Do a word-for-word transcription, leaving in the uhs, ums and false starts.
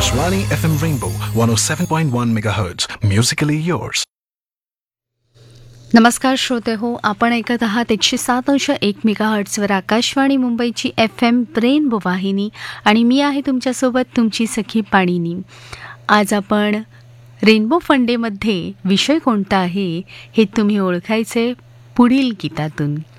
Akashvani F M Rainbow one oh seven point one megahertz. Musically yours. नमस्कार श्रोते हो, आपण ऐकत आहात एकशे सात अंश एक मेगाहर्ट्झवर आकाशवाणी मुंबईची एफ एम रेनबो वाहिनी आणि मी आहे तुमच्यासोबत तुमची सखी पाणिनी. आज आपण रेनबो फंडेमध्ये विषय कोणता आहे हे तुम्ही ओळखायचे पुढील गीतातून.